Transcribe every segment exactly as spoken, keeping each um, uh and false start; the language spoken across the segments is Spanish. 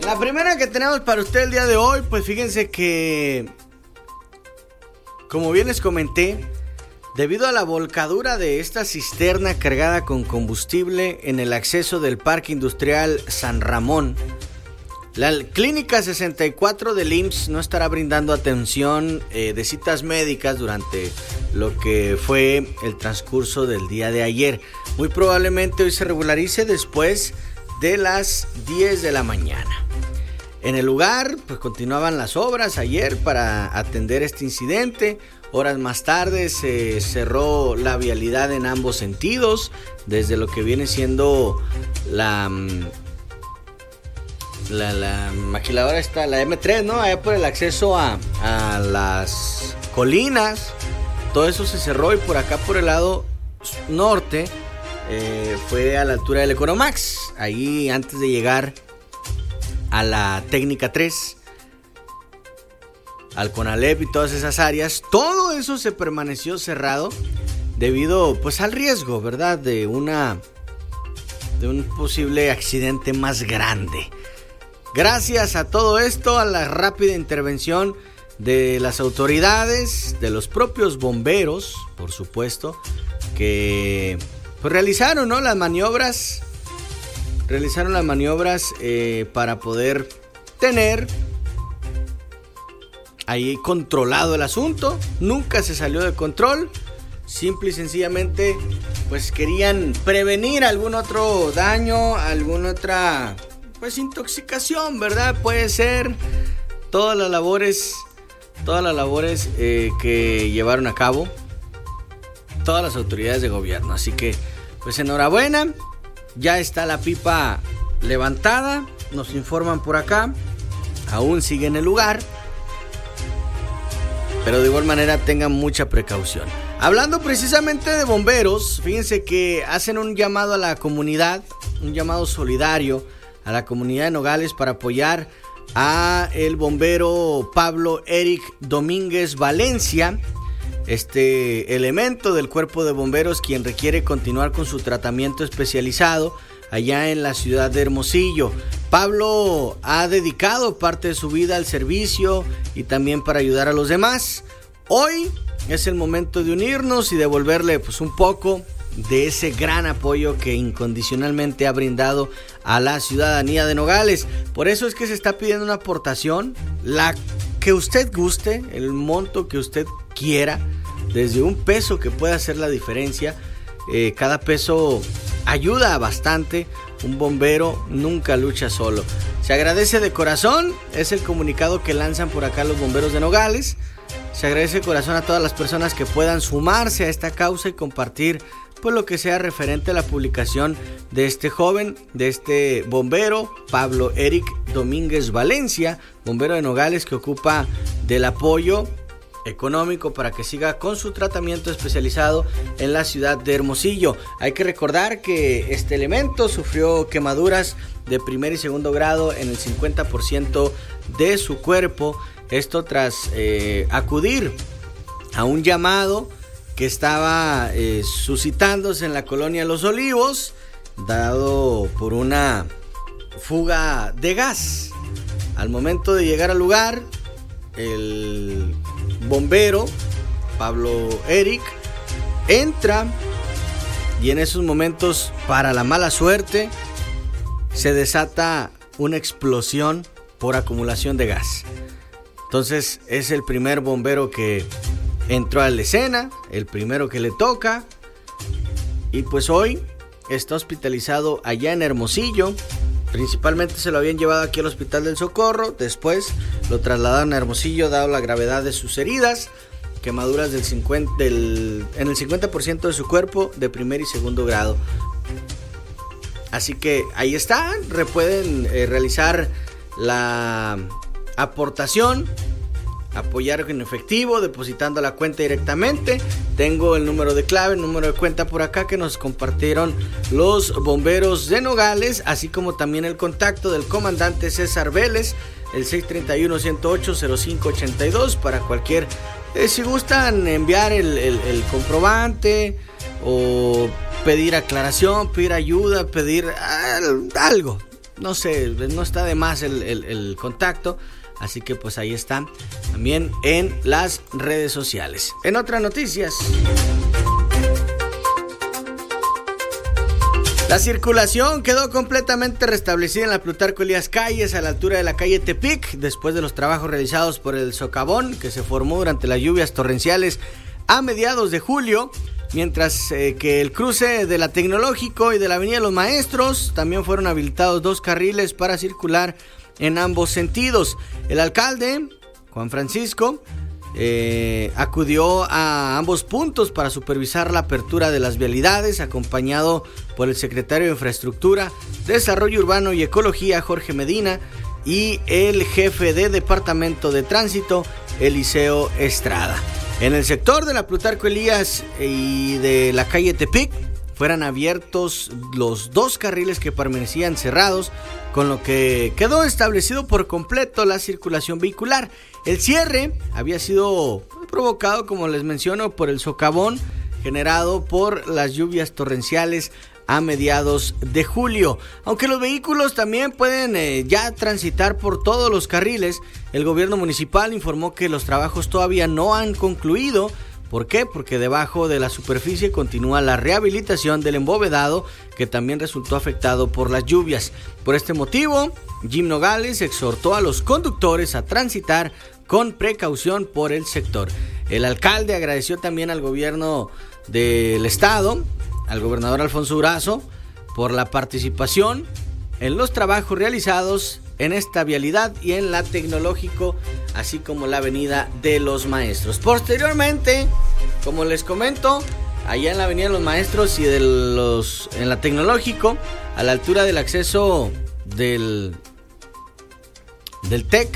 La primera que tenemos para usted el día de hoy, pues fíjense que, como bien les comenté, debido a la volcadura de esta cisterna cargada con combustible en el acceso del Parque Industrial San Ramón, la Clínica sesenta y cuatro del I M S S no estará brindando atención eh, de citas médicas durante lo que fue el transcurso del día de ayer. Muy probablemente hoy se regularice después de las diez de la mañana. En el lugar, pues continuaban las obras ayer para atender este incidente. Horas más tarde se cerró la vialidad en ambos sentidos, desde lo que viene siendo la... La, la maquiladora está, la eme tres, ¿no? Allá por el acceso a, a las colinas. Todo eso se cerró y por acá por el lado norte eh, fue a la altura del Economax. Ahí antes de llegar a la Técnica tres, al Conalep y todas esas áreas, todo eso se permaneció cerrado debido pues al riesgo, ¿verdad? De una de un posible accidente más grande. Gracias a todo esto, a la rápida intervención de las autoridades, de los propios bomberos, por supuesto, que pues realizaron, ¿no? las maniobras, realizaron las maniobras eh, para poder tener ahí controlado el asunto. Nunca se salió de control. Simple y sencillamente, pues querían prevenir algún otro daño, alguna otra... pues intoxicación, ¿verdad? Puede ser. Todas las labores, todas las labores eh, que llevaron a cabo todas las autoridades de gobierno. Así que, pues enhorabuena. Ya está la pipa levantada. Nos informan por acá. Aún sigue en el lugar. Pero de igual manera tengan mucha precaución. Hablando precisamente de bomberos, fíjense que hacen un llamado a la comunidad, un llamado solidario a la comunidad de Nogales para apoyar a el bombero Pablo Eric Domínguez Valencia, este elemento del cuerpo de bomberos quien requiere continuar con su tratamiento especializado allá en la ciudad de Hermosillo. Pablo ha dedicado parte de su vida al servicio y también para ayudar a los demás. Hoy es el momento de unirnos y devolverle pues un poco de ese gran apoyo que incondicionalmente ha brindado a la ciudadanía de Nogales. Por eso es que se está pidiendo una aportación, la que usted guste, el monto que usted quiera, desde un peso que pueda hacer la diferencia. Eh, cada peso ayuda bastante. Un bombero nunca lucha solo. Se agradece de corazón, es el comunicado que lanzan por acá los bomberos de Nogales. Se agradece de corazón a todas las personas que puedan sumarse a esta causa y compartir pues lo que sea referente a la publicación de este joven, de este bombero Pablo Eric Domínguez Valencia, bombero de Nogales, que ocupa del apoyo económico para que siga con su tratamiento especializado en la ciudad de Hermosillo. Hay que recordar que este elemento sufrió quemaduras de primer y segundo grado en el cincuenta por ciento de su cuerpo. Esto tras eh, acudir a un llamado que estaba eh, suscitándose en la colonia Los Olivos, dado por una fuga de gas. Al momento de llegar al lugar, el bombero Pablo Eric entra y en esos momentos, para la mala suerte, se desata una explosión por acumulación de gas. Entonces es el primer bombero que entró a la escena, el primero que le toca, y pues hoy está hospitalizado allá en Hermosillo. Principalmente se lo habían llevado aquí al Hospital del Socorro, después lo trasladaron a Hermosillo dado la gravedad de sus heridas, quemaduras del cincuenta, del, en el cincuenta por ciento de su cuerpo de primer y segundo grado. Así que ahí está, pueden eh, realizar la aportación, apoyar en efectivo, depositando a la cuenta directamente. Tengo el número de clave, el número de cuenta por acá que nos compartieron los bomberos de Nogales, así como también el contacto del comandante César Vélez, el seis tres uno, uno cero ocho, cero cinco ocho dos, para cualquier, eh, si gustan enviar el, el, el comprobante o pedir aclaración, pedir ayuda, pedir algo. no sé, no está de más el, el, el contacto. Así que pues ahí están también en las redes sociales. En otras noticias, la circulación quedó completamente restablecida en la Plutarco Elías Calles a la altura de la calle Tepic después de los trabajos realizados por el socavón que se formó durante las lluvias torrenciales a mediados de julio, mientras eh, que el cruce de la Tecnológico y de la Avenida Los Maestros también fueron habilitados dos carriles para circular en ambos sentidos. El alcalde, Juan Francisco, eh, acudió a ambos puntos para supervisar la apertura de las vialidades, acompañado por el secretario de Infraestructura, Desarrollo Urbano y Ecología, Jorge Medina, y el jefe de Departamento de Tránsito, Eliseo Estrada. En el sector de la Plutarco Elías y de la calle Tepic fueran abiertos los dos carriles que permanecían cerrados, con lo que quedó establecido por completo la circulación vehicular. El cierre había sido provocado, como les menciono, por el socavón generado por las lluvias torrenciales a mediados de julio. Aunque los vehículos también pueden eh, ya transitar por todos los carriles, el gobierno municipal informó que los trabajos todavía no han concluido. ¿Por qué? Porque debajo de la superficie continúa la rehabilitación del embovedado, que también resultó afectado por las lluvias. Por este motivo, Jim Nogales exhortó a los conductores a transitar con precaución por el sector. El alcalde agradeció también al gobierno del estado, al gobernador Alfonso Durazo, por la participación en los trabajos realizados en esta vialidad y en la Tecnológico, así como la Avenida de los Maestros. Posteriormente, como les comento, allá en la Avenida de los Maestros y de los en la Tecnológico, a la altura del acceso del del TEC,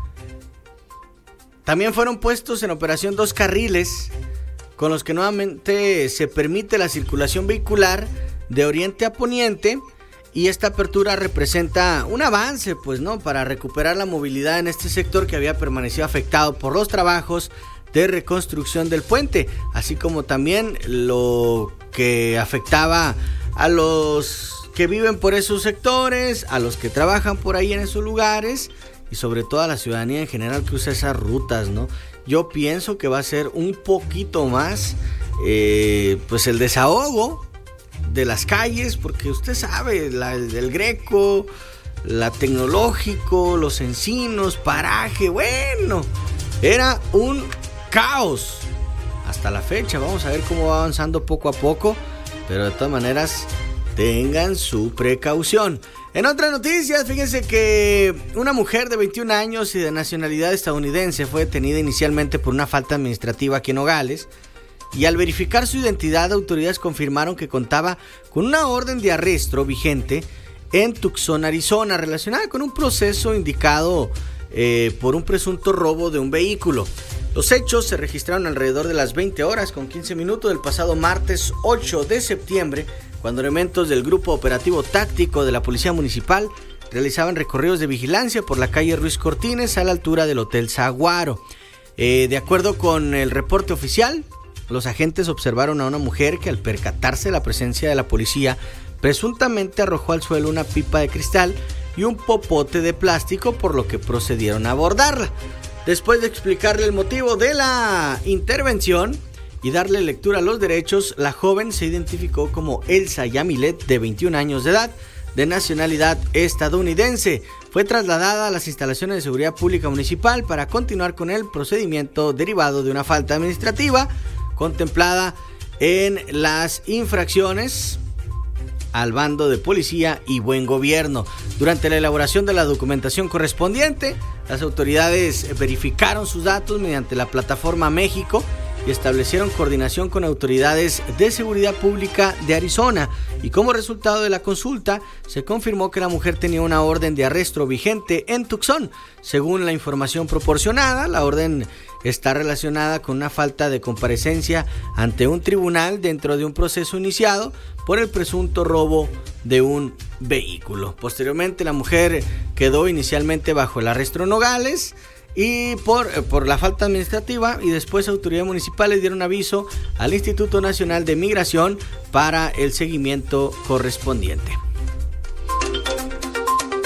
también fueron puestos en operación dos carriles con los que nuevamente se permite la circulación vehicular de oriente a poniente. Y esta apertura representa un avance, pues, ¿no?, para recuperar la movilidad en este sector que había permanecido afectado por los trabajos de reconstrucción del puente, así como también lo que afectaba a los que viven por esos sectores, a los que trabajan por ahí en esos lugares y sobre todo a la ciudadanía en general que usa esas rutas, ¿no? Yo pienso que va a ser un poquito más, eh, pues, el desahogo de las calles, porque usted sabe, la, el Greco, la Tecnológico, los Encinos, Paraje, bueno, era un caos hasta la fecha. Vamos a ver cómo va avanzando poco a poco, pero de todas maneras tengan su precaución. En otras noticias, fíjense que una mujer de veintiún años y de nacionalidad estadounidense fue detenida inicialmente por una falta administrativa aquí en Nogales. Y al verificar su identidad, autoridades confirmaron que contaba con una orden de arresto vigente en Tucson, Arizona, relacionada con un proceso indicado eh, por un presunto robo de un vehículo. Los hechos se registraron alrededor de las veinte horas con quince minutos del pasado martes ocho de septiembre, cuando elementos del Grupo Operativo Táctico de la Policía Municipal realizaban recorridos de vigilancia por la calle Ruiz Cortines a la altura del Hotel Saguaro. Eh, de acuerdo con el reporte oficial, los agentes observaron a una mujer que, al percatarse de la presencia de la policía, presuntamente arrojó al suelo una pipa de cristal y un popote de plástico, por lo que procedieron a abordarla. Después de explicarle el motivo de la intervención y darle lectura a los derechos, la joven se identificó como Elsa Yamilet, de veintiún años de edad, de nacionalidad estadounidense. Fue trasladada a las instalaciones de seguridad pública municipal para continuar con el procedimiento derivado de una falta administrativa contemplada en las infracciones al bando de policía y buen gobierno. Durante la elaboración de la documentación correspondiente, las autoridades verificaron sus datos mediante la plataforma México y establecieron coordinación con autoridades de seguridad pública de Arizona. Y como resultado de la consulta, se confirmó que la mujer tenía una orden de arresto vigente en Tucson. Según la información proporcionada, la orden está relacionada con una falta de comparecencia ante un tribunal dentro de un proceso iniciado por el presunto robo de un vehículo. Posteriormente, la mujer quedó inicialmente bajo el arresto en Nogales y por, por la falta administrativa, y después autoridades municipales dieron aviso al Instituto Nacional de Migración para el seguimiento correspondiente.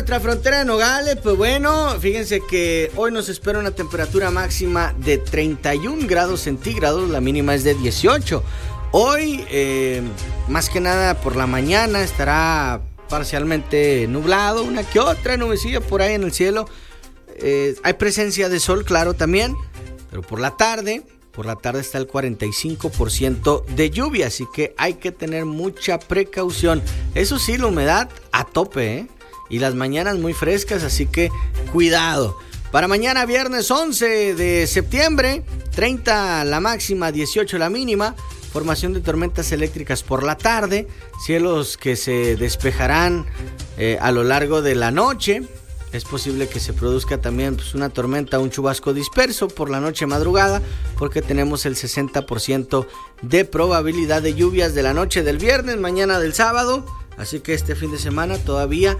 nuestra frontera de Nogales, pues bueno, fíjense que hoy nos espera una temperatura máxima de treinta y un grados centígrados, la mínima es de dieciocho. Hoy, eh, más que nada por la mañana, estará parcialmente nublado, una que otra nubecilla por ahí en el cielo. Eh, hay presencia de sol, claro, también, pero por la tarde, por la tarde está el cuarenta y cinco por ciento de lluvia, así que hay que tener mucha precaución. Eso sí, la humedad a tope, ¿eh? Y las mañanas muy frescas, así que cuidado. Para mañana viernes once de septiembre, treinta la máxima, dieciocho la mínima. Formación de tormentas eléctricas por la tarde, cielos que se despejarán eh, a lo largo de la noche. Es posible que se produzca también pues, una tormenta, un chubasco disperso por la noche madrugada, porque tenemos el sesenta por ciento de probabilidad de lluvias de la noche del viernes, mañana del sábado. Así que este fin de semana todavía